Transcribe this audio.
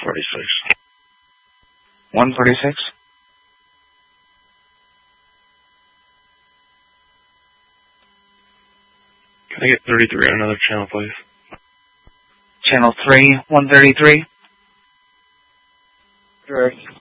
146. 146? Can I get 33 on another channel, please? Channel 3, 133? Correct.